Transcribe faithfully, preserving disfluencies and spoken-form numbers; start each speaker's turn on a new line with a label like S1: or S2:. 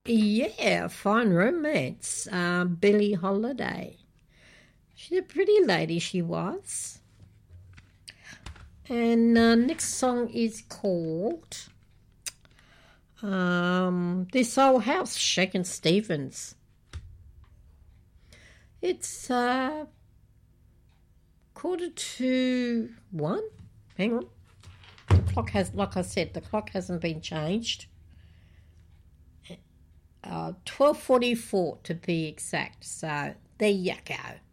S1: Yeah, Fine Romance. Um, Billie Holiday. She's a pretty lady, she was. And uh, next song is called um, This Old House, Shakin' Stevens. It's uh, quarter to one. Hang on. The clock has, like I said, the clock hasn't been changed. Uh, twelve forty-four to be exact. So there you go.